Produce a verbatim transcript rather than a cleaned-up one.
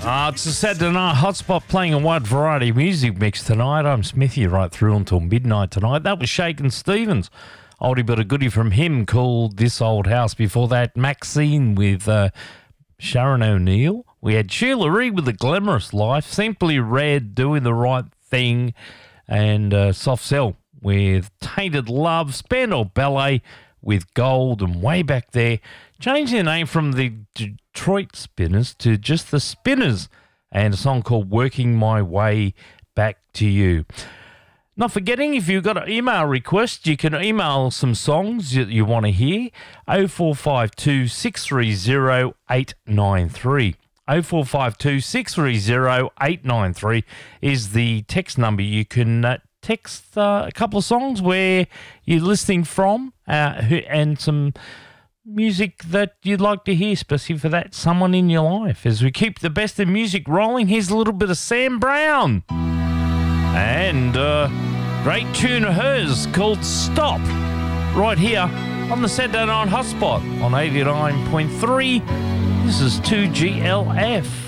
Ah, it's a Saturday night hotspot playing a wide variety of music mix tonight. I'm Smithy right through until midnight tonight. That was Shakin' Stevens. Oldie but a goodie from him called This Old House. Before that, Maxine with uh, Sharon O'Neill. We had Sheila Reid with The Glamorous Life. Simply Red, Doing the Right Thing. And uh, Soft Cell with Tainted Love. Spandau Ballet with Gold. And way back there, changed their name from the Detroit Spinners to just the Spinners, and a song called Working My Way Back to You. Not forgetting, if you've got an email request, you can email some songs that you want to hear. oh four five two, six three zero, eight nine three. oh four five two, six three zero, eight nine three is the text number. You can uh, text uh, a couple of songs where you're listening from uh, who, and some music that you'd like to hear, especially for that someone in your life. As we keep the best of music rolling, here's a little bit of Sam Brown. And uh, great tune of hers called Stop, right here on the Saturday Night Hotspot on eighty-nine point three. This is two G L F.